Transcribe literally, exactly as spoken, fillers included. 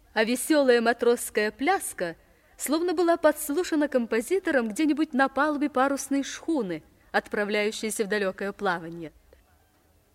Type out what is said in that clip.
а веселая матросская пляска словно была подслушана композитором где-нибудь на палубе парусной шхуны, отправляющейся в далекое плавание.